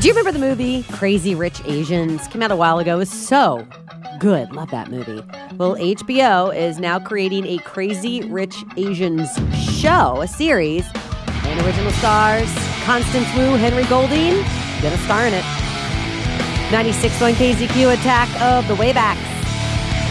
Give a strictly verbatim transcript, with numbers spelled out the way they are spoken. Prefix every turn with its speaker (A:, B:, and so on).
A: Do you remember the movie Crazy Rich Asians? Came out a while ago. It was so good. Love that movie. Well, H B O is now creating a Crazy Rich Asians show, a series, and original stars Constance Wu, Henry Golding, gonna star in it. ninety-six point one K Z Q, Attack of the Waybacks.